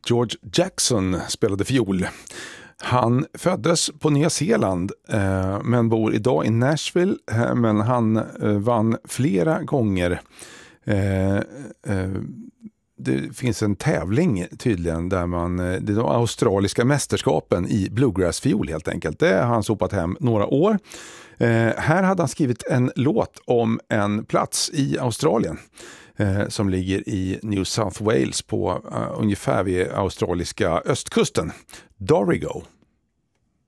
George Jackson spelade fiol. Han föddes på Nya Zeeland men bor idag i Nashville, men han vann flera gånger. Det finns en tävling tydligen där det är de australiska mästerskapen i bluegrassfiol helt enkelt. Det har han sopat hem några år. Här hade han skrivit en låt om en plats i Australien som ligger i New South Wales på ungefär vid australiska östkusten, Dorrigo.